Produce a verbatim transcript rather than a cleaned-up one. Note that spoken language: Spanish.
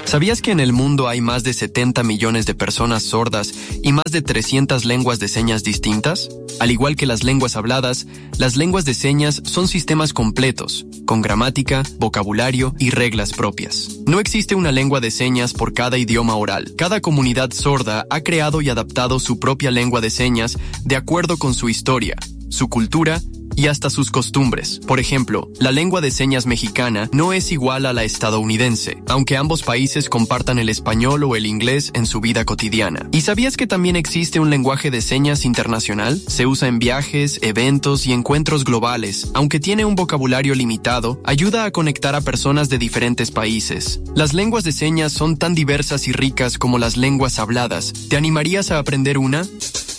¿Sabías que en el mundo hay más de setenta millones de personas sordas y más de trescientas lenguas de señas distintas? Al igual que las lenguas habladas, las lenguas de señas son sistemas completos, con gramática, vocabulario y reglas propias. No existe una lengua de señas por cada idioma oral. Cada comunidad sorda ha creado y adaptado su propia lengua de señas de acuerdo con su historia, su cultura y hasta sus costumbres. Por ejemplo, la lengua de señas mexicana no es igual a la estadounidense, aunque ambos países compartan el español o el inglés en su vida cotidiana. ¿Y sabías que también existe un lenguaje de señas internacional? Se usa en viajes, eventos y encuentros globales. Aunque tiene un vocabulario limitado, ayuda a conectar a personas de diferentes países. Las lenguas de señas son tan diversas y ricas como las lenguas habladas. ¿Te animarías a aprender una?